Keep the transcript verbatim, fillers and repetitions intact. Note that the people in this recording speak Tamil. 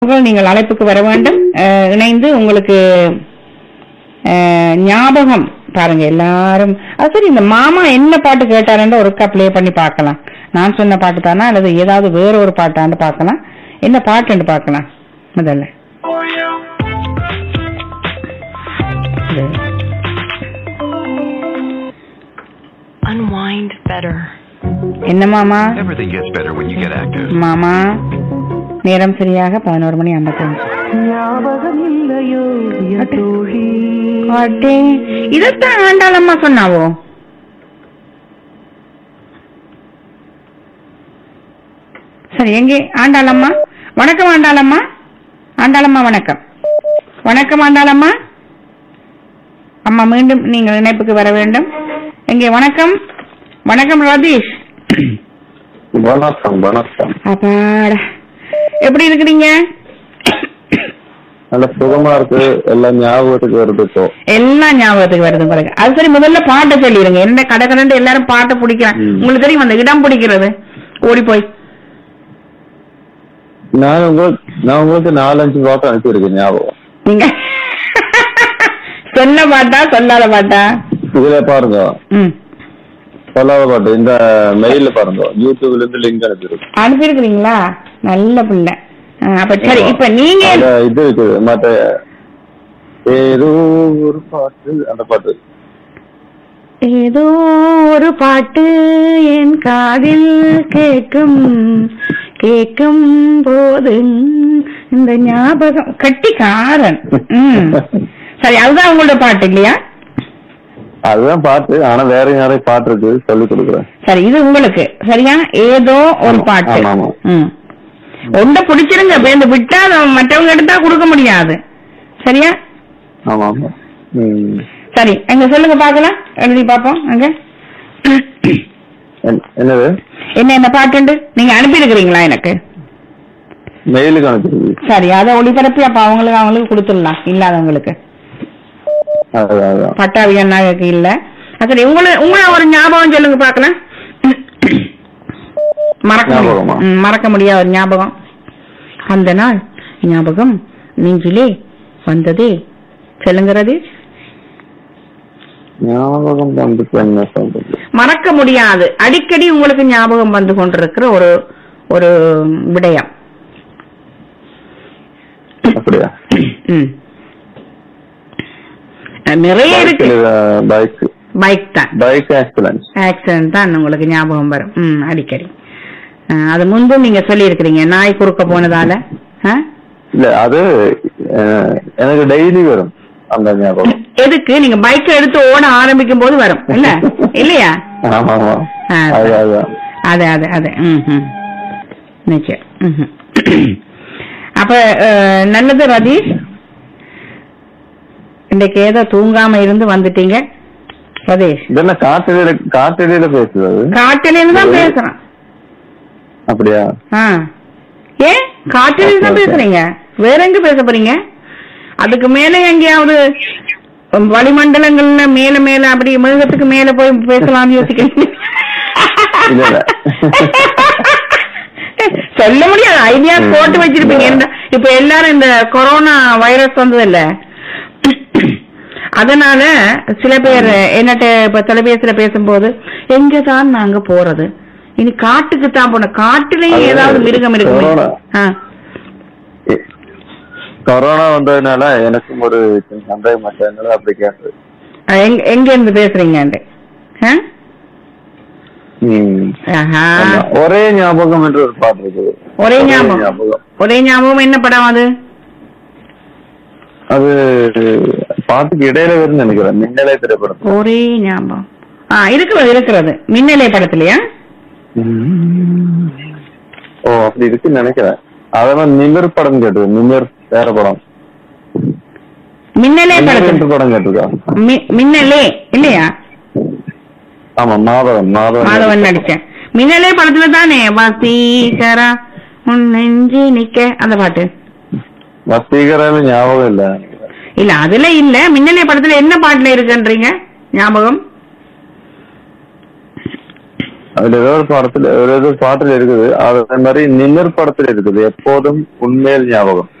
நீங்கள் அழைப்புக்கு வர வேண்டும். இணைந்து உங்களுக்கு ஞாபகம் பாருங்க எல்லாரும். அது சரி, இந்த மாமா என்ன பாட்டு கேட்டாருன்ற ஒருக்கா பிளே பண்ணி பார்க்கலாம். நான் சொன்ன பாட்டு தானா அல்லது ஏதாவது வேற ஒரு பாட்டான்னு பார்க்கலாம். என்ன பாட்டுன்னு பார்க்கலாம் முதல்ல. Unwind better. என்ன மாமா? Everything gets better when you get active. மாமா நேரம் சரியாக பதினோரு மணி ஐம்பத்தஞ்சு. இதத்தான் ஆண்டாளம்மா சொன்னாவோ? சரி, எங்கே ஆண்டாளம்மா? வணக்கம் ஆண்டாளம்மா. ஆண்டாளம்மா வணக்கம். வணக்கம் ஆண்டாளம்மா. அம்மா மீண்டும் நீங்கள் இணைப்புக்கு வர வேண்டும். எங்கே? வணக்கம் வணக்கம் ரதீஷ். வணக்கம் வணக்கம். அப்பாடா, எப்படி இருக்கிறீங்க? நல்ல சுகமா இருக்கு. எல்லாம் ஞாபகத்துக்கு வருது. இப்போ எல்லாம் ஞாபகத்துக்கு வருது பாருங்க. அது சரி, முதல்ல பாட்டை சொல்லிடுங்க. என்ன கடை கடந்து எல்லாரும் பாட்டை பிடிக்கிறாங்க. உங்களுக்கு தெரியும் அந்த இடம் பிடிக்கிறது ஓடி போய். நான் உங்களுக்கு நான் உங்களுக்கு நாலஞ்சு பாட்டு அனுப்பியிருக்கேன் ஞாபகம். நீங்க சொன்ன பாட்டா சொல்லாத பாட்டா? இதுல பாருங்க, ம் சொல்லாத பாட்டு இந்த மெயில பாருங்க. யூடியூப்ல இருந்து லிங்க் அனுப்பியிருக்கு. அனுப்பியிருக்கிறீங்களா? நல்ல பிள்ளை. அப்ப சரி, இப்ப நீங்க இது இருக்குது மற்ற ஏதோ ஒரு பாட்டு, அந்த பாட்டு ஏதோ ஒரு பாட்டு என் காதில் கேட்கும் கேட்கும் போது இந்த ஞாபகம் கட்டிக்காரன். ம் சரி, அதுதான் உங்களோட பாட்டு இல்லையா? அதுதான் பாட்டு. ஆனா வேற யாரையும் பாட்டு இருக்கு, சொல்லி கொடுக்குறேன். சரி, இது உங்களுக்கு சரியா? ஏதோ ஒரு பாட்டு. ம் ஒன்றை பிடிச்சிருங்க. பேருந்து விட்டா மற்றவங்க எடுத்தா கொடுக்க முடியாது. சரியா? ஆமா ஆமா. சரி, எங்க சொல்லுங்க பாக்கலாம். எழுதி பாப்போம். அங்க என்னது என்ன என்ன பாட்டு நீங்க அனுப்பி இருக்கிறீங்களா? எனக்கு மெயிலுக்கு அனுப்பி. சரி, அதை ஒளிபரப்பி அப்ப அவங்களுக்கு அவங்களுக்கு கொடுத்துடலாம் இல்லாதவங்களுக்கு. பட்டாவி அண்ணாவுக்கு இல்ல. சரி, உங்களை உங்களை ஒரு ஞாபகம் சொல்லுங்க பாக்கலாம். மறக்க மறக்க முடியாத ஒரு ஞாபகம். அந்த நாள் ஞாபகம் நெஞ்சிலே வந்ததே சொல்லுங்கிறது. ஞாபகம் வந்து என்ன சொல்றது? மறக்க முடியாது, அடிக்கடி உங்களுக்கு ஞாபகம் வந்து கொண்டிருக்கிற ஒரு ஒரு விடயம். அப்படியா? நிறைய இருக்கு. பைக் பைக் தான். பைக் ஆக்சிடென்ட் ஆக்சிடென்ட் தான் உங்களுக்கு ஞாபகம் வரும். ம் அடிக்கடி. அது முன்பும் நீங்க சொல்லி இருக்கிறீங்க, நாய் குறுக்க போனதால. இல்ல, அது எனக்கு டெய்லி வரும் அந்த ஞாபகம். எதுக்கு? நீங்க பைக் எடுத்து ஓட ஆரம்பிக்கும் போது வரும் இல்ல இல்லையா? ஆமா ஆமா. அது அது அது ம் நிச்சயம். அப்ப நல்லது ரதீஷ். இன்னைக்கு ஏதோ தூங்காம இருந்து வந்துட்டீங்க ரதீஷ். இதென்ன காட்டில காட்டில பேசுறது? காட்டில தான் பேசுறான். அப்படியா? ஏன் காட்டில தான் பேசுறீங்க? வேற எங்க பேச போறீங்க? அதுக்கு மேல எங்கேயாவது வளிமண்டலங்கள்ல மேல மேல அப்படி மிருகத்துக்கு மேல போய் பேசலாம்னு யோசிக்கிறீங்க? சொல்ல முடியாது. ஐடியா போட்டு வச்சிருப்பீங்க. இப்ப எல்லாரும் இந்த கொரோனா வைரஸ் வந்தது இல்ல, அதனால சில பேர் என்னட்ட இப்ப தொலைபேசியில பேசும்போது எங்கதான் நாங்க போறது, இனி காட்டுக்கு தான் போன, காட்டுலயும் ஏதாவது மிருகம் இருக்கு. கொரோனா வந்ததுனால எனக்கும் ஒரு சந்தேகம் மாட்டேன். அப்படி கேட்டது. எங்க இருந்து பேசுறீங்க? ஒரே ஞாபகம் என்று ஒரு பாட்டு இருக்குது. ஒரே ஞாபகம். ஒரே ஞாபகம் என்ன படம் அது? அது பாட்டுக்கு இடையில வரும்னு நினைக்கிறேன். மின்னலை திரைப்படம். ஒரே ஞாபகம் இருக்கிறது இருக்கிறது மின்னலை படத்துலயா? ஓ, அப்படி இருக்குன்னு நினைக்கிறேன். அதெல்லாம் நிமிர் படம் கேட்டது. நிமிர் வேற படம். மின்னலே படத்துல படம் கேட்டிருக்கா? மின்னலே இல்லையா? ஆமா, மாதவன் மாதவன் மாதவன் நடிச்சேன். மின்னலே படத்துல தானே வசீகரா உன் நெஞ்சு நிக்க அந்த பாட்டு. வசீகரான்னு ஞாபகம் இல்ல. இல்ல அதுல இல்ல, மின்னலே படத்துல என்ன பாட்டுல இருக்குன்றீங்க ஞாபகம்? அதுல ஏதோ ஒரு படத்துல ஒரு ஏதோ பாட்டுல இருக்குது அதே மாதிரி நிமிர் படத்துல இருக்குது எப்போதும் உண்மையில் ஞாபகம்.